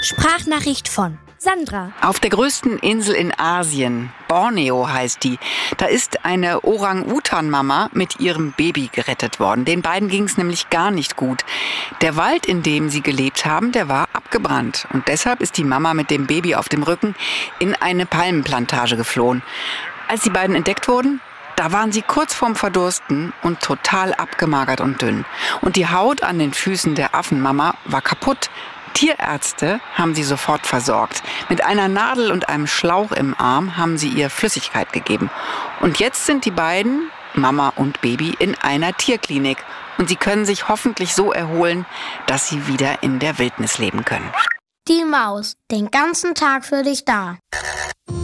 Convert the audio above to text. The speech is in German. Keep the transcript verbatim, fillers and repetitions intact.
Sprachnachricht von Sandra. Auf der größten Insel in Asien, Borneo heißt die, da ist eine Orang-Utan-Mama mit ihrem Baby gerettet worden. Den beiden ging es nämlich gar nicht gut. Der Wald, in dem sie gelebt haben, der war abgebrannt. Und deshalb ist die Mama mit dem Baby auf dem Rücken in eine Palmenplantage geflohen. Als die beiden entdeckt wurden, da waren sie kurz vorm Verdursten und total abgemagert und dünn. Und die Haut an den Füßen der Affenmama war kaputt. Tierärzte haben sie sofort versorgt. Mit einer Nadel und einem Schlauch im Arm haben sie ihr Flüssigkeit gegeben. Und jetzt sind die beiden, Mama und Baby, in einer Tierklinik. Und sie können sich hoffentlich so erholen, dass sie wieder in der Wildnis leben können. Die Maus, den ganzen Tag für dich da.